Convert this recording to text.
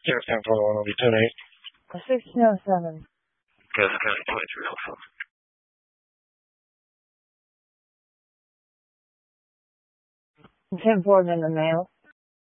Yes, 1041 will be 10-8. 1607. Yes, 23 also. Ten forward in the mail.